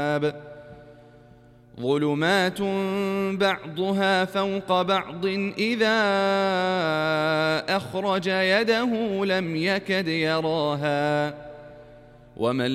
ظلمات بعضها فوق بعض إذا أخرج يده لم يكد يراها ومن